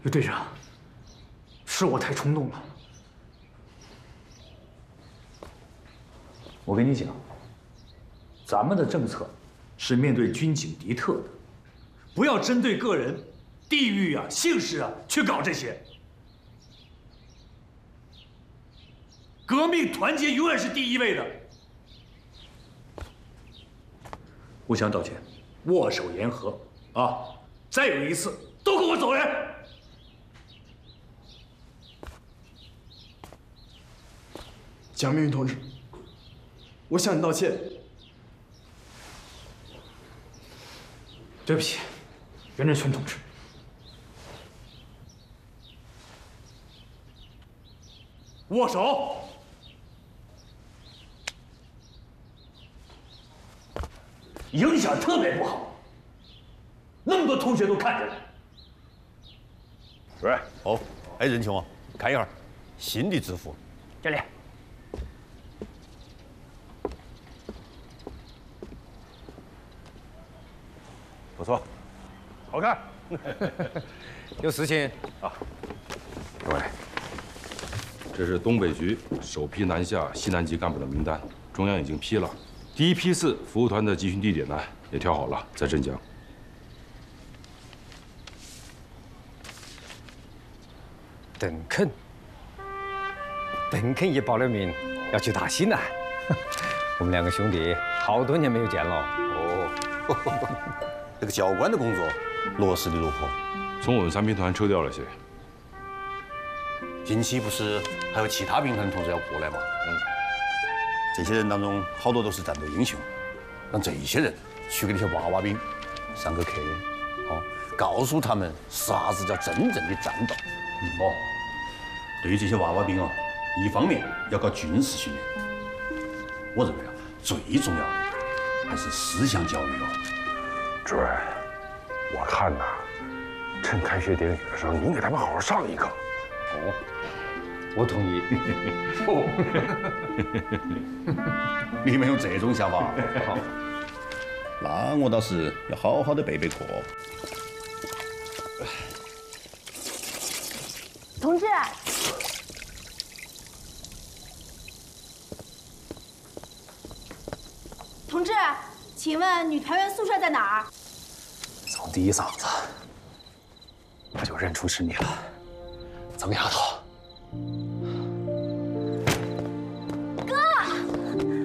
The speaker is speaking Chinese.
于队长，是我太冲动了。我跟你讲，咱们的政策是面对军警敌特的，不要针对个人、地域啊、姓氏啊去搞这些。革命团结永远是第一位的。互相道歉，握手言和啊！再有一次，都给我走人！ 蒋明宇同志，我向你道歉。 对不起，袁振全同志。握手。影响特别不好，那么多同学都看着呢。 主任，哦，哎，任兄啊，看一会儿，新的制服， 这里。 不错，好看。 有事情啊？各位，这是东北局首批南下西南级干部的名单，中央已经批了。第一批次服务团的集训地点呢，也挑好了，在镇江。 邓肯也报了名，要去大西南。我们两个兄弟好多年没有见了。 哦，这个教官的工作落实的如何？ 从我们3兵团抽调了些。 近期不是还有其他兵团同志要过来吗？这些人当中好多都是战斗英雄，让这些人去给那些娃娃兵上个课，告诉他们啥子叫真正的战斗。对于这些娃娃兵啊，一方面要搞军事训练，我认为啊，最重要的还是思想教育哦。 主任，我看呐，趁开学典礼上，您给他们好好上一课。 我同意。 你们有这种想法？那我倒是要好好的备备课。 同志，同志，请问女团员宿舍在哪儿？ 从第一嗓子我就认出是你了，曾丫头。